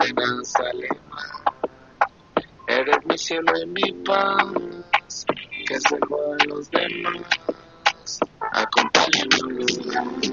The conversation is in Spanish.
de nada sale mal. Eres mi cielo y mi paz, que se jodan los demás. Acompáñame a un lugar